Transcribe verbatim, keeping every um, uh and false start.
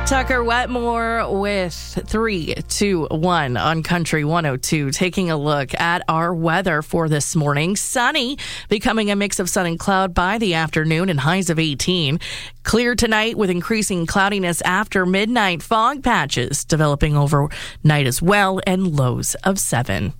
Tucker Wetmore with three, two, one on Country one oh two. Taking a look at our weather for this morning. Sunny, becoming a mix of sun and cloud by the afternoon and highs of eighteen. Clear tonight with increasing cloudiness after midnight. Fog patches developing overnight as well and lows of seven.